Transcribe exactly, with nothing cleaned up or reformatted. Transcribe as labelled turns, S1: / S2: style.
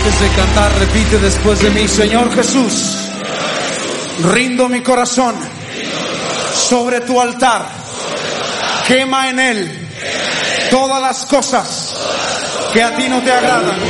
S1: Antes de cantar, repite después de mí: Señor Jesús, rindo mi corazón sobre tu altar. Quema en él todas las cosas que a ti no te agradan.